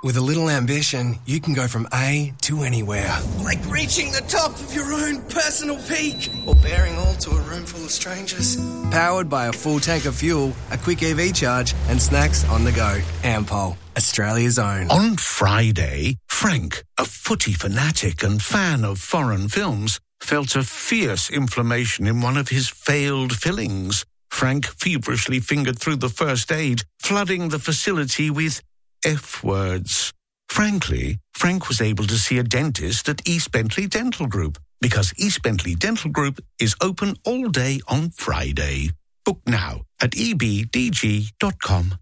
With a little ambition, you can go from A to anywhere. Like reaching the top of your own personal peak. Or bearing all to a room full of strangers. Powered by a full tank of fuel, a quick EV charge, and snacks on the go. Ampol, Australia's own. On Friday, Frank, a footy fanatic and fan of foreign films, felt a fierce inflammation in one of his failed fillings. Frank feverishly fingered through the first aid, flooding the facility with F-words. Frankly, Frank was able to see a dentist at East Bentley Dental Group because East Bentley Dental Group is open all day on Friday. Book now at ebdg.com.au.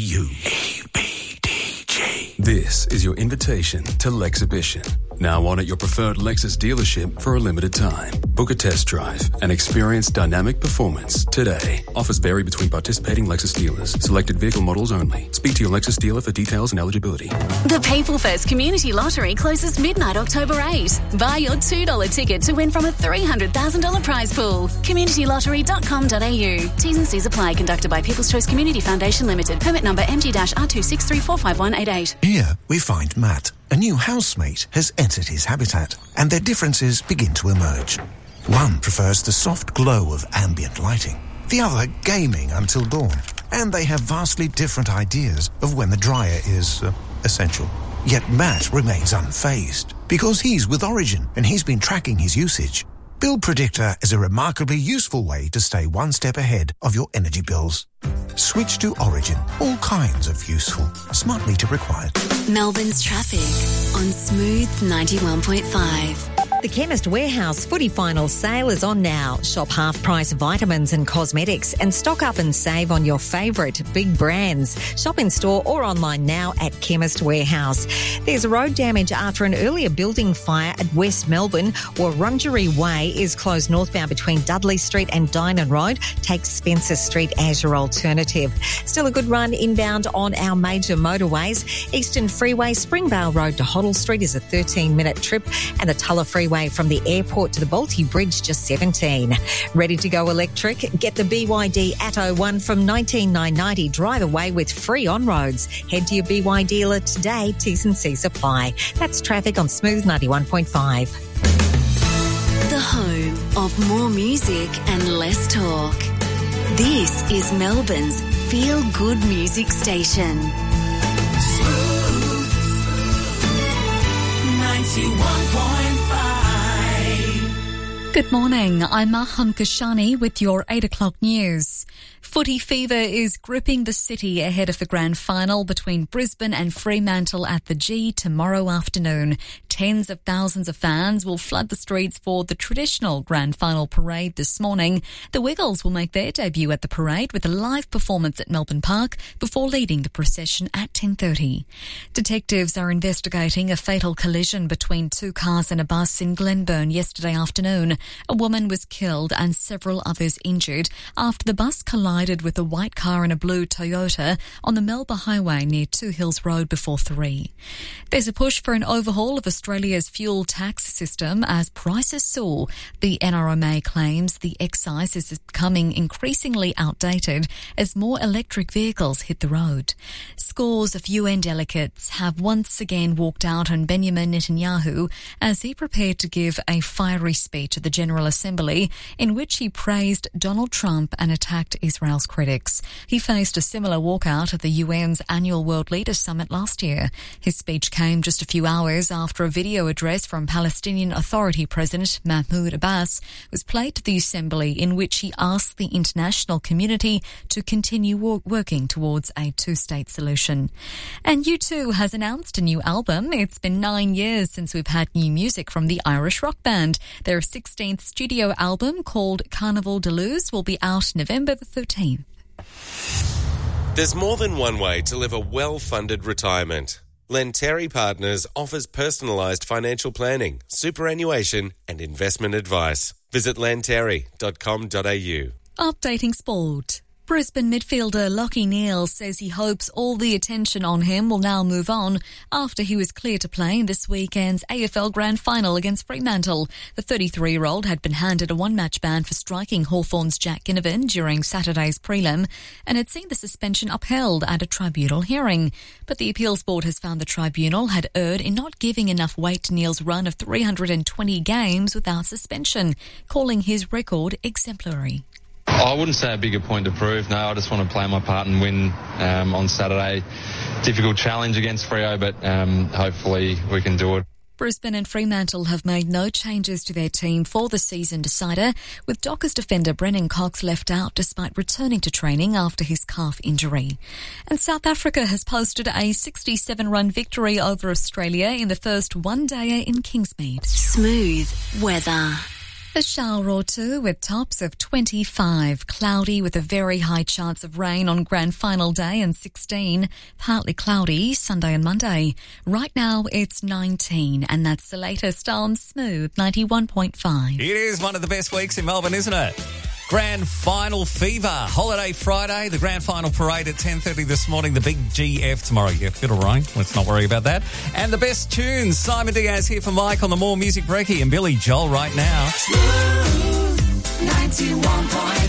EBDG. This is your invitation to Lexhibition. Now on at your preferred Lexus dealership for a limited time. Book a test drive and experience dynamic performance today. Offers vary between participating Lexus dealers. Selected vehicle models only. Speak to your Lexus dealer for details and eligibility. The People First Community Lottery closes midnight October 8. Buy your $2 ticket to win from a $300,000 prize pool. communitylottery.com.au. T's and C's apply. Conducted by People's Choice Community Foundation Limited. Permit number MG-R263451188. Here we find Matt. A new housemate has entered his habitat, and their differences begin to emerge. One prefers the soft glow of ambient lighting, the other gaming until dawn, and they have vastly different ideas of when the dryer is essential. Yet Matt remains unfazed, because he's with Origin and he's been tracking his usage. Bill Predictor is a remarkably useful way to stay one step ahead of your energy bills. Switch to Origin. All kinds of useful. Smart meter required. Melbourne's traffic on Smooth 91.5. The Chemist Warehouse Footy Final sale is on now. Shop half-price vitamins and cosmetics and stock up and save on your favourite big brands. Shop in store or online now at Chemist Warehouse. There's road damage after an earlier building fire at West Melbourne. Wurundjeri Way is closed northbound between Dudley Street and Dynon Road. Take Spencer Street as your alternative. Still a good run inbound on our major motorways. Eastern Freeway, Springvale Road to Hoddle Street is a 13-minute trip, and the Tulla Freeway from the airport to the Balti Bridge just 17. Ready to go electric? Get the BYD Atto 1 from $19,990. Drive away with free on-roads. Head to your BYD dealer today. T's and C's apply. That's traffic on Smooth 91.5. The home of more music and less talk. This is Melbourne's feel-good music station. Smooth 91.5. Good morning, I'm Maham Kashani with your 8 o'clock news. Footy fever is gripping the city ahead of the grand final between Brisbane and Fremantle at the G tomorrow afternoon. Tens of thousands of fans will flood the streets for the traditional grand final parade this morning. The Wiggles will make their debut at the parade with a live performance at Melbourne Park before leading the procession at 10:30. Detectives are investigating a fatal collision between two cars and a bus in Glenburn yesterday afternoon. A woman was killed and several others injured after the bus collided with a white car and a blue Toyota on the Melba Highway near Two Hills Road before 3. There's a push for an overhaul of Australia's fuel tax system as prices soar. The NRMA claims the excise is becoming increasingly outdated as more electric vehicles hit the road. Scores of UN delegates have once again walked out on Benjamin Netanyahu as he prepared to give a fiery speech at the General Assembly in which he praised Donald Trump and attacked Israel's critics. He faced a similar walkout at the UN's annual World Leaders Summit last year. His speech came just a few hours after a video address from Palestinian Authority President Mahmoud Abbas was played to the Assembly in which he asked the international community to continue working towards a two-state solution. And U2 has announced a new album. It's been 9 years since we've had new music from the Irish rock band. Their 16th studio album called Carnival de Luz will be out November the 13th. There's more than one way to live a well-funded retirement. Lenteri Partners offers personalised financial planning, superannuation and investment advice. Visit lenteri.com.au. Updating sport. Brisbane midfielder Lachie Neale says he hopes all the attention on him will now move on after he was cleared to play in this weekend's AFL Grand Final against Fremantle. The 33-year-old had been handed a one-match ban for striking Hawthorn's Jack Ginnivan during Saturday's prelim and had seen the suspension upheld at a tribunal hearing. But the appeals board has found the tribunal had erred in not giving enough weight to Neale's run of 320 games without suspension, calling his record exemplary. I wouldn't say a bigger point to prove. No, I just want to play my part and win on Saturday. Difficult challenge against Freo, but hopefully we can do it. Brisbane and Fremantle have made no changes to their team for the season decider, with Dockers defender Brennan Cox left out despite returning to training after his calf injury. And South Africa has posted a 67-run victory over Australia in the first one-dayer in Kingsmead. Smooth weather. A shower or two with tops of 25, cloudy with a very high chance of rain on Grand Final day and 16, partly cloudy Sunday and Monday. Right now it's 19 and that's the latest on Smooth 91.5. It is one of the best weeks in Melbourne, isn't it? Grand Final fever. Holiday Friday, the Grand Final parade at 10:30 this morning, the big GF tomorrow. Yeah, it'll rain. Let's not worry about that. And the best tunes. Simon Diaz here for Mike on the More Music Brekkie and Billy Joel right now. 91.5.